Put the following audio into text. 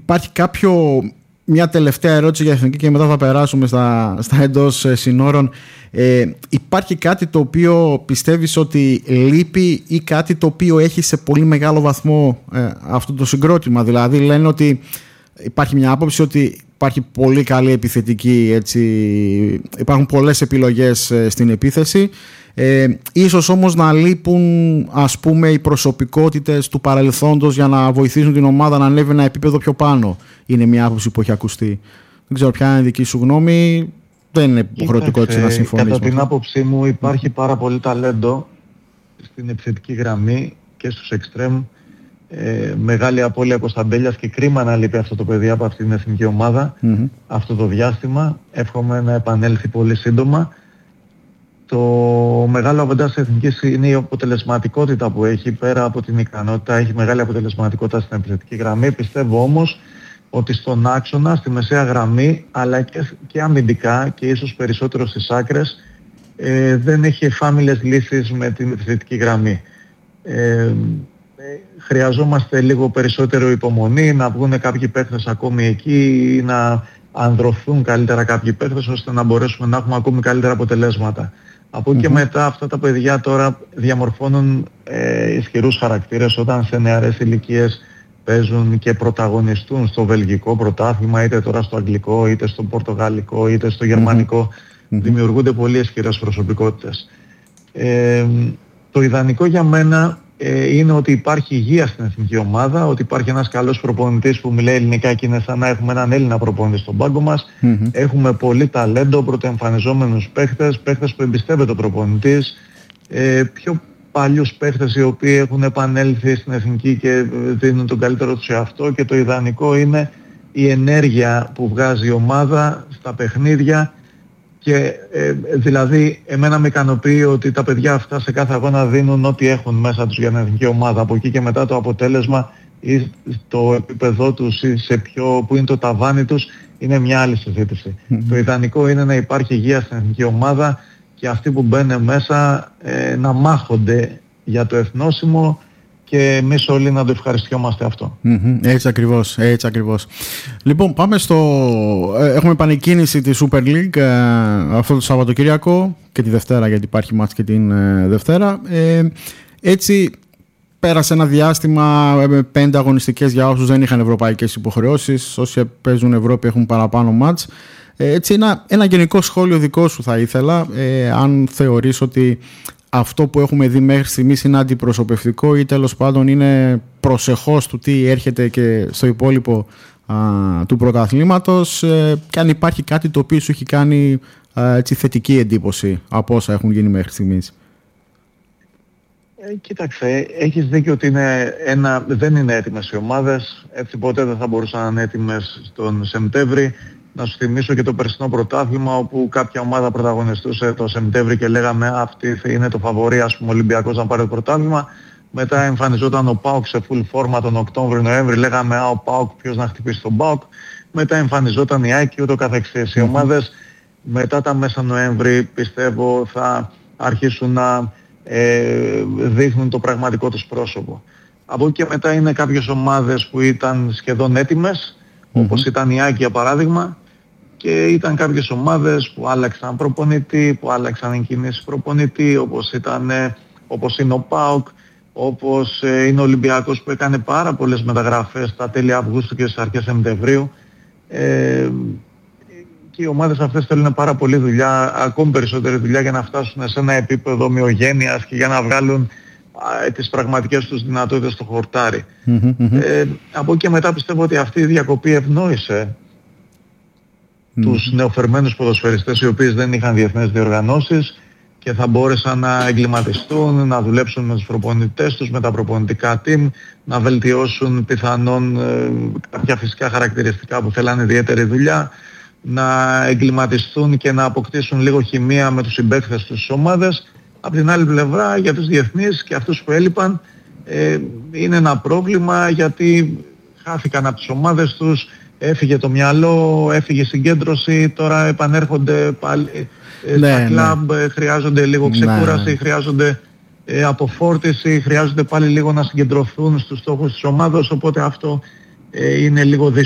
Υπάρχει μια τελευταία ερώτηση για εθνική και μετά θα περάσουμε στα εντός συνόρων. Υπάρχει κάτι το οποίο πιστεύεις ότι λείπει ή κάτι το οποίο έχει σε πολύ μεγάλο βαθμό αυτό το συγκρότημα? Δηλαδή λένε ότι υπάρχει μια άποψη ότι υπάρχει πολύ καλή επιθετική, έτσι, υπάρχουν πολλές επιλογές στην επίθεση. Ίσως όμως να λείπουν, ας πούμε, οι προσωπικότητες του παρελθόντος για να βοηθήσουν την ομάδα να ανέβει ένα επίπεδο πιο πάνω. Είναι μια άποψη που έχει ακουστεί. Δεν ξέρω ποια είναι η δική σου γνώμη. Δεν είναι υποχρεωτικό έτσι να συμφωνείς. Κατά την άποψή μου υπάρχει πάρα πολύ ταλέντο στην επιθετική γραμμή και στους εξτρέμ. Μεγάλη απώλεια Κωνσταντέλιας και κρίμα να λείπει αυτό το παιδί από αυτή την εθνική ομάδα αυτό το διάστημα. Εύχομαι να επανέλθει πολύ σύντομα. Το μεγάλο αβαντάζ της εθνικής είναι η αποτελεσματικότητα που έχει. Πέρα από την ικανότητα, έχει μεγάλη αποτελεσματικότητα στην επιθετική γραμμή. Πιστεύω όμως ότι στον άξονα, στη μεσαία γραμμή, αλλά και αμυντικά και ίσως περισσότερο στις άκρες, δεν έχει εφάμιλες λύσεις με την επιθετική γραμμή. Χρειαζόμαστε λίγο περισσότερο υπομονή, να βγουν κάποιοι παίκτες ακόμη εκεί ή να ανδρωθούν καλύτερα κάποιοι παίκτες ώστε να μπορέσουμε να έχουμε ακόμη καλύτερα αποτελέσματα. Από εκεί και μετά αυτά τα παιδιά τώρα διαμορφώνουν ισχυρούς χαρακτήρες όταν σε νεαρές ηλικίες παίζουν και πρωταγωνιστούν στο βελγικό πρωτάθλημα, είτε τώρα στο αγγλικό, είτε στο πορτογαλικό, είτε στο γερμανικό. Δημιουργούνται πολύ ισχυρές προσωπικότητες. Το ιδανικό για μένα είναι ότι υπάρχει υγεία στην εθνική ομάδα, ότι υπάρχει ένας καλός προπονητής που μιλάει ελληνικά και είναι σαν να έχουμε έναν Έλληνα προπονητή στον πάγκο μας. Έχουμε πολύ ταλέντο, πρωτοεμφανιζόμενους παίχτες που εμπιστεύεται ο προπονητής, πιο παλιούς παίχτες οι οποίοι έχουν επανέλθει στην εθνική και δίνουν τον καλύτερο τους σε αυτό, και το ιδανικό είναι η ενέργεια που βγάζει η ομάδα στα παιχνίδια. Και δηλαδή εμένα με ικανοποιεί ότι τα παιδιά αυτά σε κάθε αγώνα δίνουν ό,τι έχουν μέσα τους για την εθνική ομάδα. Από εκεί και μετά το αποτέλεσμα ή το επίπεδό τους ή που είναι το ταβάνι τους είναι μια άλλη συζήτηση. Το ιδανικό είναι να υπάρχει υγεία στην εθνική ομάδα και αυτοί που μπαίνουν μέσα να μάχονται για το εθνόσημο και εμείς όλοι να το ευχαριστιόμαστε αυτό. Έτσι ακριβώς. Λοιπόν, πάμε έχουμε επανεκκίνηση τη Super League αυτό το Σαββατοκύριακο και τη Δευτέρα, γιατί υπάρχει μάτς και την Δευτέρα. Έτσι πέρασε ένα διάστημα με 5 αγωνιστικές για όσους δεν είχαν ευρωπαϊκές υποχρεώσεις. Όσοι παίζουν Ευρώπη έχουν παραπάνω μάτς. Έτσι ένα γενικό σχόλιο δικό σου θα ήθελα, αν θεωρείς ότι αυτό που έχουμε δει μέχρι στιγμής είναι αντιπροσωπευτικό ή τέλος πάντων είναι προσεχώς του τι έρχεται και στο υπόλοιπο του πρωταθλήματος, και αν υπάρχει κάτι το οποίο σου έχει κάνει θετική εντύπωση από όσα έχουν γίνει μέχρι στιγμής. Κοίταξε, έχεις δίκιο ότι δεν είναι έτοιμες οι ομάδες, έτσι ποτέ δεν θα μπορούσαν να είναι έτοιμες τον Σεπτέμβρη. Να σου θυμίσω και το περσινό πρωτάθλημα, όπου κάποια ομάδα πρωταγωνιστούσε το Σεπτέμβρη και λέγαμε αυτή είναι το φαβορί, ας πούμε, ο Ολυμπιακός να πάρει το πρωτάθλημα. Μετά εμφανιζόταν ο ΠΑΟΚ σε full φόρμα τον Οκτώβριο-Νοέμβρη, λέγαμε ο ΠΑΟΚ ποιος να χτυπήσει τον ΠΑΟΚ. Μετά εμφανιζόταν η ΑΕΚ και ούτω καθεξής. Οι ομάδες μετά τα μέσα Νοέμβρη πιστεύω θα αρχίσουν να δείχνουν το πραγματικό τους πρόσωπο. Από εκεί και μετά είναι κάποιες ομάδες που ήταν σχεδόν έτοιμες, όπως ήταν η ΑΕΚ για παράδειγμα, και ήταν κάποιες ομάδες που άλλαξαν προπονητή, που άλλαξαν εγκινήσεις προπονητή, όπως είναι ο ΠΑΟΚ, όπως είναι ο Ολυμπιακός που έκανε πάρα πολλές μεταγραφές στα τέλη Αυγούστου και στις αρχές Σεπτεμβρίου. Και οι ομάδες αυτές θέλουν πάρα πολύ δουλειά, ακόμη περισσότερη δουλειά, για να φτάσουν σε ένα επίπεδο ομοιογένειας και για να βγάλουν τις πραγματικές τους δυνατότητες στο χορτάρι. Από εκεί και μετά πιστεύω ότι αυτή η διακοπή ευνόησε τους νεοφερμένους ποδοσφαιριστές, οι οποίοι δεν είχαν διεθνές διοργανώσεις και θα μπόρεσαν να εγκληματιστούν, να δουλέψουν με τους προπονητές τους, με τα προπονητικά team, να βελτιώσουν πιθανόν κάποια φυσικά χαρακτηριστικά που θέλανε ιδιαίτερη δουλειά, να εγκληματιστούν και να αποκτήσουν λίγο χημεία με τους συμπαίκτες τους στις ομάδες. Από την άλλη πλευρά, για τους διεθνείς και αυτούς που έλειπαν, είναι ένα πρόβλημα, γιατί χάθηκαν από τις ομάδες τους, έφυγε το μυαλό, έφυγε η συγκέντρωση, τώρα επανέρχονται πάλι στα κλαμπ, χρειάζονται λίγο ξεκούραση, χρειάζονται αποφόρτιση, χρειάζονται πάλι λίγο να συγκεντρωθούν στους στόχους της ομάδας, οπότε αυτό είναι λίγο δύσκολο.